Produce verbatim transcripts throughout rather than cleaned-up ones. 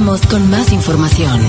Regresamos con más información.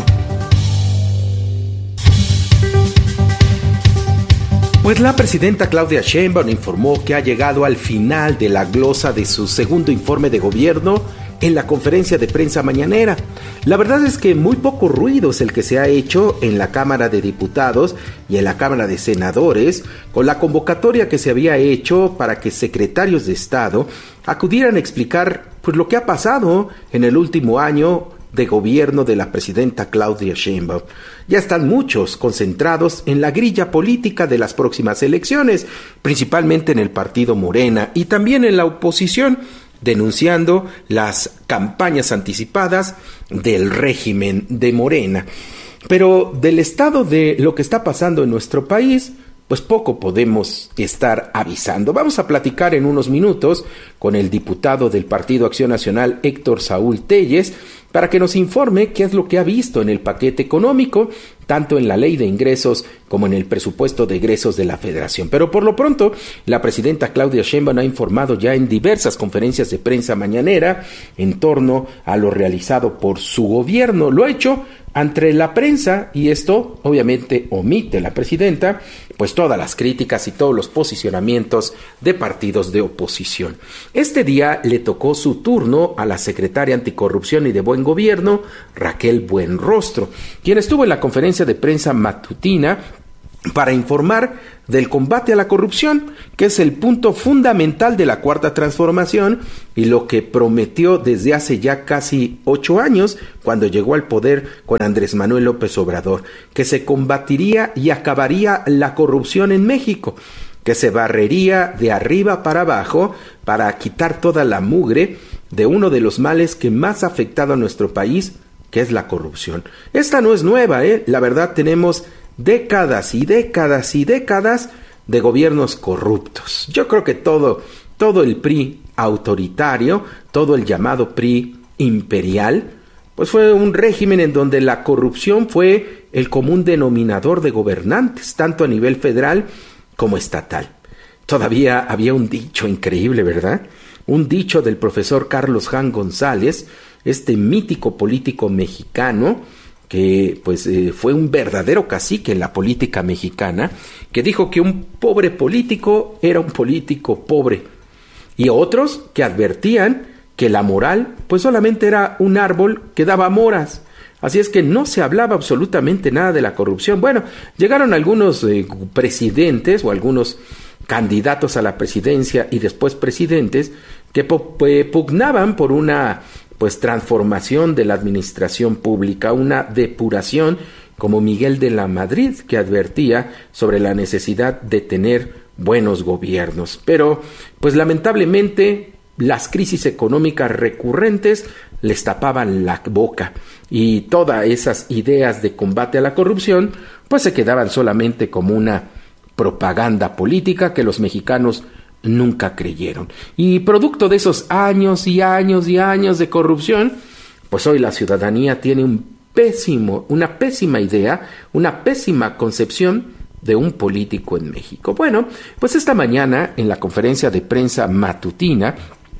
Pues la presidenta Claudia Sheinbaum informó que ha llegado al final de la glosa de su segundo informe de gobierno en la conferencia de prensa mañanera. La verdad es que muy poco ruido es el que se ha hecho en la Cámara de Diputados y en la Cámara de Senadores con la convocatoria que se había hecho para que secretarios de Estado acudieran a explicar pues lo que ha pasado en el último año de gobierno de la presidenta Claudia Sheinbaum. Ya están muchos concentrados en la grilla política de las próximas elecciones, principalmente en el partido Morena y también en la oposición, denunciando las campañas anticipadas del régimen de Morena. Pero del estado de lo que está pasando en nuestro país, pues poco podemos estar avisando. Vamos a platicar en unos minutos con el diputado del Partido Acción Nacional, Héctor Saúl Telles, para que nos informe qué es lo que ha visto en el paquete económico, tanto en la ley de ingresos como en el presupuesto de egresos de la Federación. Pero por lo pronto, la presidenta Claudia Sheinbaum ha informado ya en diversas conferencias de prensa mañanera en torno a lo realizado por su gobierno. Lo ha hecho ante la prensa y esto obviamente omite la presidenta pues todas las críticas y todos los posicionamientos de partidos de oposición. Este día le tocó su turno a la secretaria Anticorrupción y de Buen Gobierno, Raquel Buenrostro, quien estuvo en la conferencia de prensa matutina para informar del combate a la corrupción, que es el punto fundamental de la Cuarta Transformación y lo que prometió desde hace ya casi ocho años, cuando llegó al poder con Andrés Manuel López Obrador, que se combatiría y acabaría la corrupción en México, que se barrería de arriba para abajo para quitar toda la mugre de uno de los males que más ha afectado a nuestro país, que es la corrupción. Esta no es nueva, ¿eh? La verdad, tenemos décadas y décadas y décadas de gobiernos corruptos. Yo creo que todo, todo el P R I autoritario, todo el llamado P R I imperial, pues fue un régimen en donde la corrupción fue el común denominador de gobernantes, tanto a nivel federal como estatal. Todavía había un dicho increíble, ¿verdad? Un dicho del profesor Carlos Jan González, este mítico político mexicano, que pues eh, fue un verdadero cacique en la política mexicana, que dijo que un pobre político era un político pobre, y otros que advertían que la moral pues solamente era un árbol que daba moras. Así es que no se hablaba absolutamente nada de la corrupción. Bueno, llegaron algunos eh, presidentes o algunos candidatos a la presidencia y después presidentes que po- eh, pugnaban por una pues transformación de la administración pública, una depuración, como Miguel de la Madrid, que advertía sobre la necesidad de tener buenos gobiernos. Pero, pues lamentablemente, las crisis económicas recurrentes les tapaban la boca y todas esas ideas de combate a la corrupción, pues se quedaban solamente como una propaganda política que los mexicanos nunca creyeron. Y producto de esos años y años y años de corrupción, pues hoy la ciudadanía tiene un pésimo, una pésima idea, una pésima concepción de un político en México. Bueno, pues esta mañana en la conferencia de prensa matutina,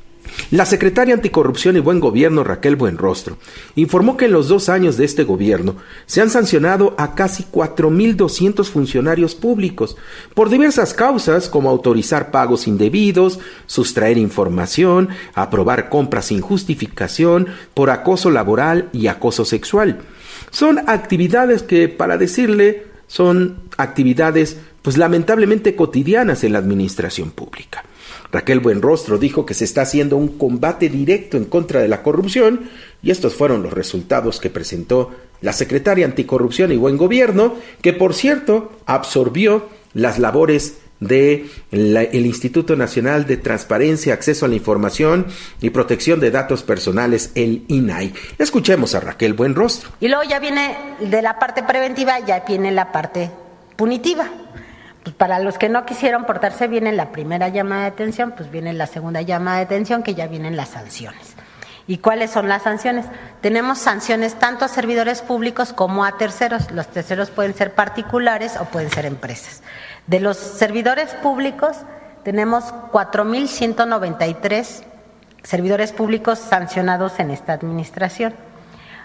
la secretaria Anticorrupción y Buen Gobierno, Raquel Buenrostro, informó que en los dos años de este gobierno se han sancionado a casi cuatro mil doscientos funcionarios públicos por diversas causas, como autorizar pagos indebidos, sustraer información, aprobar compras sin justificación, por acoso laboral y acoso sexual. Son actividades que, para decirle, son actividades pues lamentablemente cotidianas en la administración pública. Raquel Buenrostro dijo que se está haciendo un combate directo en contra de la corrupción y estos fueron los resultados que presentó la secretaria Anticorrupción y Buen Gobierno, que por cierto absorbió las labores del Instituto Nacional de Transparencia, Acceso a la Información y Protección de Datos Personales, el I N A I. Escuchemos a Raquel Buenrostro. Y luego ya viene de la parte preventiva, ya viene la parte punitiva. Pues para los que no quisieron portarse bien en la primera llamada de atención, pues viene la segunda llamada de atención, que ya vienen las sanciones. ¿Y cuáles son las sanciones? Tenemos sanciones tanto a servidores públicos como a terceros. Los terceros pueden ser particulares o pueden ser empresas. De los servidores públicos, tenemos cuatro mil ciento noventa y tres servidores públicos sancionados en esta administración.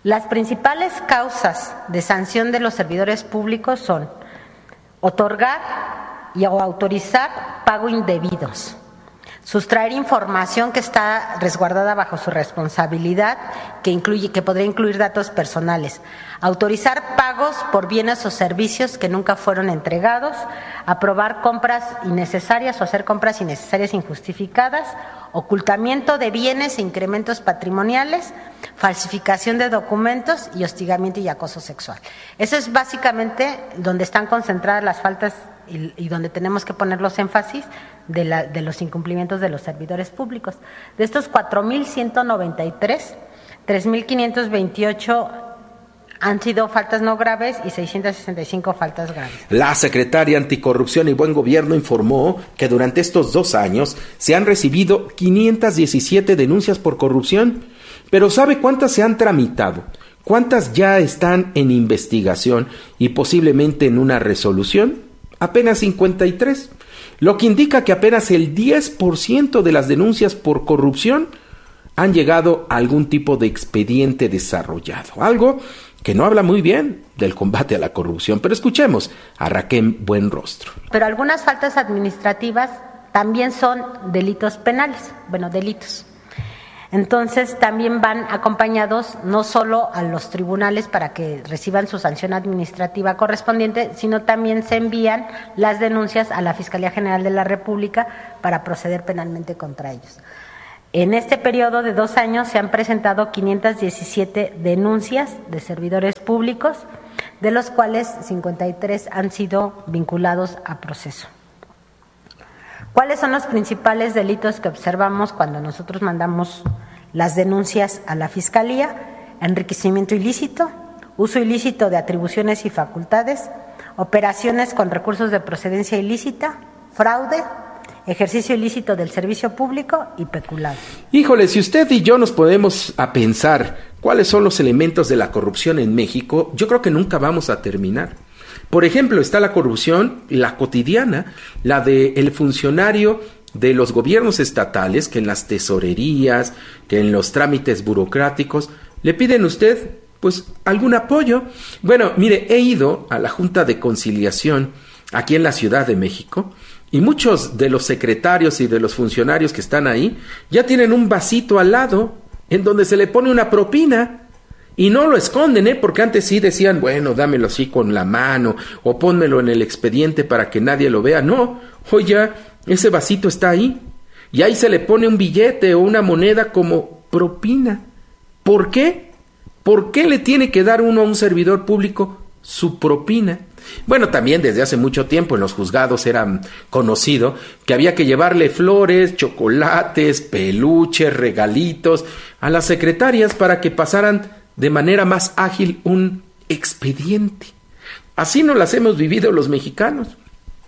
Las principales causas de sanción de los servidores públicos son otorgar y o autorizar pago indebidos, sustraer información que está resguardada bajo su responsabilidad, que incluye, que podría incluir datos personales, autorizar pagos por bienes o servicios que nunca fueron entregados, aprobar compras innecesarias o hacer compras innecesarias injustificadas, ocultamiento de bienes e incrementos patrimoniales, falsificación de documentos y hostigamiento y acoso sexual. Eso es básicamente donde están concentradas las faltas y, y donde tenemos que poner los énfasis de, la, de los incumplimientos de los servidores públicos. De estos cuatro mil ciento noventa y tres, tres mil quinientos veintiocho han sido faltas no graves y seiscientos sesenta y cinco faltas graves. La secretaria Anticorrupción y Buen Gobierno informó que durante estos dos años se han recibido quinientas diecisiete denuncias por corrupción, pero ¿sabe cuántas se han tramitado? ¿Cuántas ya están en investigación y posiblemente en una resolución? Apenas cincuenta y tres, lo que indica que apenas el diez por ciento de las denuncias por corrupción han llegado a algún tipo de expediente desarrollado, algo que no habla muy bien del combate a la corrupción. Pero escuchemos a Raquel Buenrostro. Pero algunas faltas administrativas también son delitos penales, bueno, delitos. Entonces también van acompañados no solo a los tribunales para que reciban su sanción administrativa correspondiente, sino también se envían las denuncias a la Fiscalía General de la República para proceder penalmente contra ellos. En este periodo de dos años se han presentado quinientas diecisiete denuncias de servidores públicos, de los cuales cincuenta y tres han sido vinculados a proceso. ¿Cuáles son los principales delitos que observamos cuando nosotros mandamos las denuncias a la Fiscalía? Enriquecimiento ilícito, uso ilícito de atribuciones y facultades, operaciones con recursos de procedencia ilícita, fraude, ejercicio ilícito del servicio público y peculado. Híjole, si usted y yo nos ponemos a pensar cuáles son los elementos de la corrupción en México, yo creo que nunca vamos a terminar. Por ejemplo, está la corrupción, la cotidiana, la del funcionario de los gobiernos estatales, que en las tesorerías, que en los trámites burocráticos, le piden a usted, pues, algún apoyo. Bueno, mire, he ido a la Junta de Conciliación aquí en la Ciudad de México, y muchos de los secretarios y de los funcionarios que están ahí ya tienen un vasito al lado en donde se le pone una propina. Y no lo esconden, ¿eh? Porque antes sí decían, bueno, dámelo así con la mano o pónmelo en el expediente para que nadie lo vea. No, hoy ya ese vasito está ahí y ahí se le pone un billete o una moneda como propina. ¿Por qué? ¿Por qué le tiene que dar uno a un servidor público su propina? Bueno, también desde hace mucho tiempo en los juzgados era conocido que había que llevarle flores, chocolates, peluches, regalitos a las secretarias para que pasaran de manera más ágil un expediente. Así no las hemos vivido los mexicanos.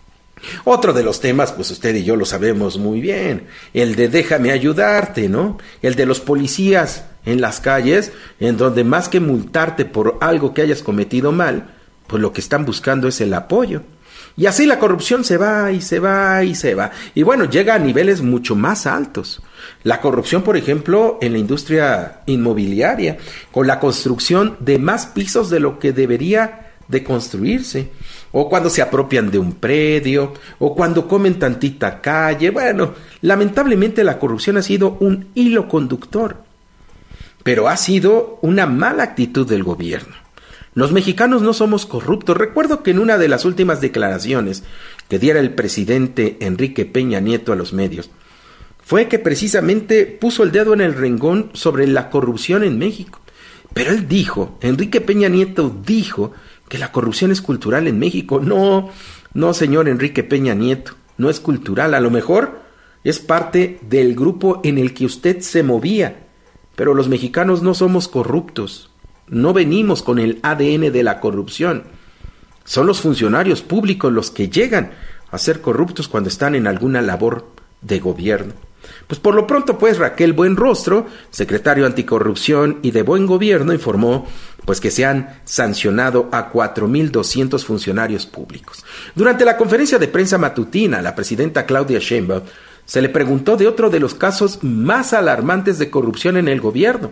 Otro de los temas, pues usted y yo lo sabemos muy bien, el de déjame ayudarte, ¿no? El de los policías en las calles, en donde más que multarte por algo que hayas cometido mal, pues lo que están buscando es el apoyo. Y así la corrupción se va y se va y se va. Y bueno, llega a niveles mucho más altos. La corrupción, por ejemplo, en la industria inmobiliaria, con la construcción de más pisos de lo que debería de construirse, o cuando se apropian de un predio, o cuando comen tantita calle. Bueno, lamentablemente la corrupción ha sido un hilo conductor, pero ha sido una mala actitud del gobierno. Los mexicanos no somos corruptos. Recuerdo que en una de las últimas declaraciones que diera el presidente Enrique Peña Nieto a los medios, fue que precisamente puso el dedo en el renglón sobre la corrupción en México. Pero él dijo, Enrique Peña Nieto dijo que la corrupción es cultural en México. No, no, señor Enrique Peña Nieto, no es cultural. A lo mejor es parte del grupo en el que usted se movía, pero los mexicanos no somos corruptos. No venimos con el A D N de la corrupción. Son los funcionarios públicos los que llegan a ser corruptos cuando están en alguna labor de gobierno. Pues por lo pronto, pues Raquel Buenrostro, secretario anticorrupción y de Buen Gobierno, informó pues que se han sancionado a cuatro mil doscientos funcionarios públicos. Durante la conferencia de prensa matutina, la presidenta Claudia Sheinbaum se le preguntó de otro de los casos más alarmantes de corrupción en el gobierno,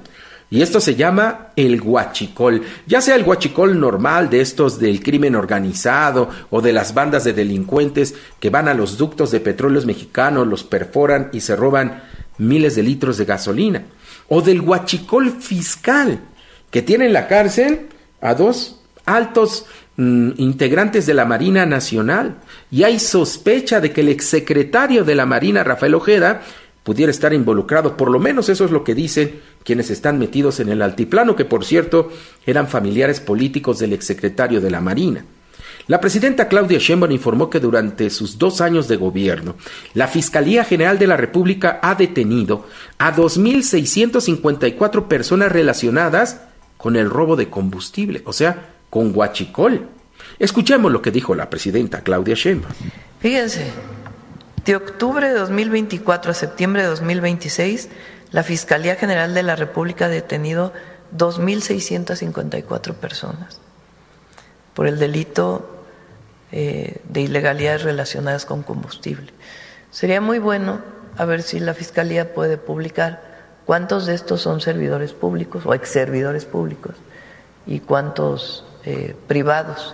y esto se llama el huachicol. Ya sea el huachicol normal de estos del crimen organizado o de las bandas de delincuentes que van a los ductos de petróleos mexicanos, los perforan y se roban miles de litros de gasolina, o del huachicol fiscal, que tiene en la cárcel a dos altos mm, integrantes de la Marina Nacional, y hay sospecha de que el exsecretario de la Marina, Rafael Ojeda, pudiera estar involucrado. Por lo menos eso es lo que dicen quienes están metidos en el altiplano, que por cierto eran familiares políticos del exsecretario de la Marina. La presidenta Claudia Sheinbaum informó que durante sus dos años de gobierno, la Fiscalía General de la República ha detenido a dos mil seiscientas cincuenta y cuatro personas relacionadas con el robo de combustible, o sea, con huachicol. Escuchemos lo que dijo la presidenta Claudia Sheinbaum. Fíjense, de octubre de dos mil veinticuatro a septiembre de dos mil veintiséis, la Fiscalía General de la República ha detenido dos mil seiscientas cincuenta y cuatro personas por el delito eh, de ilegalidades relacionadas con combustible. Sería muy bueno a ver si la Fiscalía puede publicar cuántos de estos son servidores públicos o exservidores públicos y cuántos eh, privados.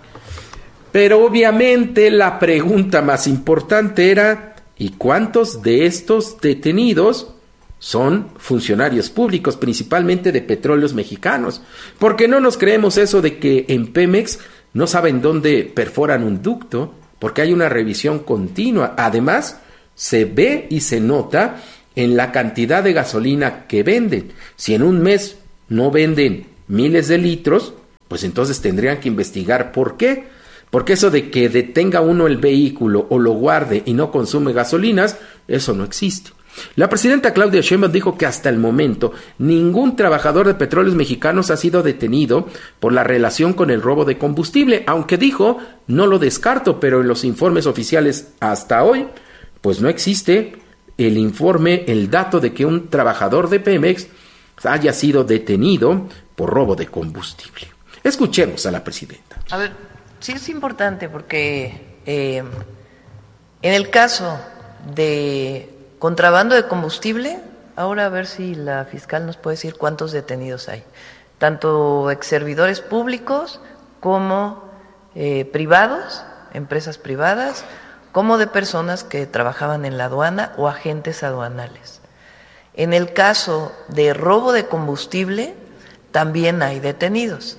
Pero obviamente la pregunta más importante era, ¿y cuántos de estos detenidos son funcionarios públicos, principalmente de Petróleos Mexicanos? Porque no nos creemos eso de que en Pemex no saben dónde perforan un ducto, porque hay una revisión continua. Además, se ve y se nota en la cantidad de gasolina que venden. Si en un mes no venden miles de litros, pues entonces tendrían que investigar por qué. Porque eso de que detenga uno el vehículo o lo guarde y no consume gasolinas, eso no existe. La presidenta Claudia Sheinbaum dijo que hasta el momento ningún trabajador de Petróleos Mexicanos ha sido detenido por la relación con el robo de combustible, aunque dijo, no lo descarto, pero en los informes oficiales hasta hoy, pues no existe el informe, el dato de que un trabajador de Pemex haya sido detenido por robo de combustible. Escuchemos a la presidenta. A ver. Sí, es importante porque eh, en el caso de contrabando de combustible, ahora a ver si la fiscal nos puede decir cuántos detenidos hay, tanto exservidores públicos como eh, privados, empresas privadas, como de personas que trabajaban en la aduana o agentes aduanales. En el caso de robo de combustible, también hay detenidos.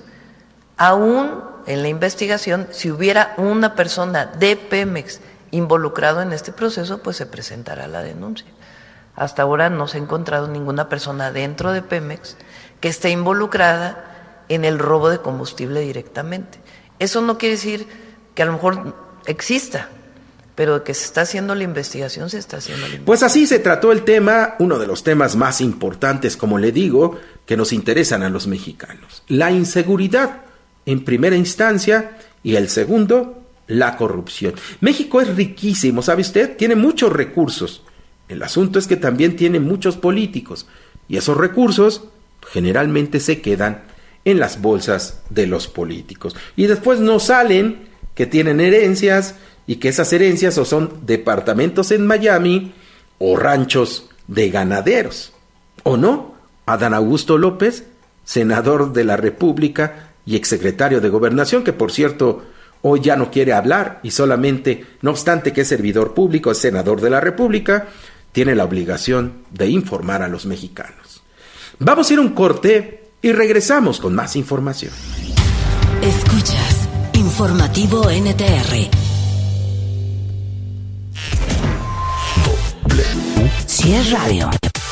Aún en la investigación, si hubiera una persona de Pemex involucrado en este proceso, pues se presentará la denuncia. Hasta ahora no se ha encontrado ninguna persona dentro de Pemex que esté involucrada en el robo de combustible directamente. Eso no quiere decir que a lo mejor exista, pero que se está haciendo la investigación, se está haciendo la investigación. Pues así se trató el tema, uno de los temas más importantes, como le digo, que nos interesan a los mexicanos. La inseguridad en primera instancia, y el segundo, la corrupción. México es riquísimo, ¿sabe usted? Tiene muchos recursos. El asunto es que también tiene muchos políticos, y esos recursos generalmente se quedan en las bolsas de los políticos. Y después nos salen que tienen herencias, y que esas herencias o son departamentos en Miami, o ranchos de ganaderos. ¿O no? Adán Augusto López, senador de la República, y exsecretario de Gobernación, que por cierto hoy ya no quiere hablar y solamente, no obstante que es servidor público, es senador de la República, tiene la obligación de informar a los mexicanos. Vamos a ir a un corte y regresamos con más información. Escuchas Informativo N T R. Si es radio,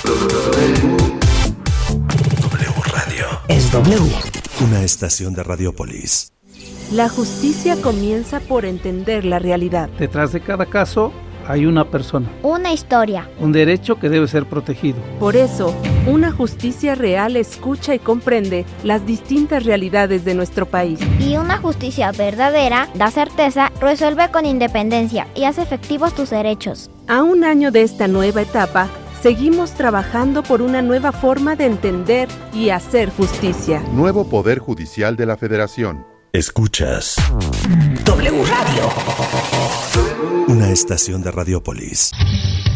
W Radio. Es W. Una estación de Radiopolis. La justicia comienza por entender la realidad. Detrás de cada caso hay una persona. Una historia. Un derecho que debe ser protegido. Por eso, una justicia real escucha y comprende las distintas realidades de nuestro país. Y una justicia verdadera da certeza, resuelve con independencia y hace efectivos tus derechos. A un año de esta nueva etapa, seguimos trabajando por una nueva forma de entender y hacer justicia. Nuevo Poder Judicial de la Federación. Escuchas W Radio. Una estación de Radiopolis.